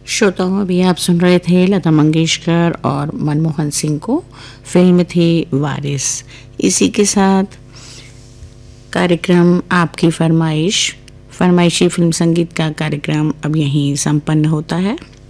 श्रोताओं, अभी आप सुन रहे थे लता मंगेशकर और मनमोहन सिंह को। फिल्म थी वारिस। इसी के साथ कार्यक्रम आपकी फरमाइशी फिल्म संगीत का कार्यक्रम अब यहीं संपन्न होता है।